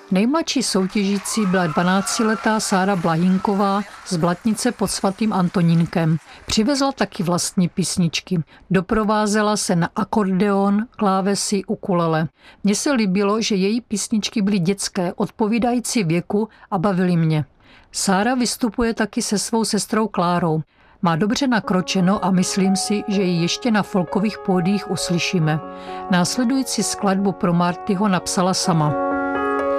Nejmladší soutěžící byla 12letá Sára Blahinková z Blatnice pod Svatým Antonínkem. Přivezla taky vlastní písničky. Doprovázela se na akordeon, klávesy, ukulele. Mně se líbilo, že její písničky byly dětské, odpovídající věku a bavily mě. Sára vystupuje taky se svou sestrou Klárou. Má dobře nakročeno a myslím si, že ji ještě na folkových pódiích uslyšíme. Následující skladbu pro Martyho napsala sama.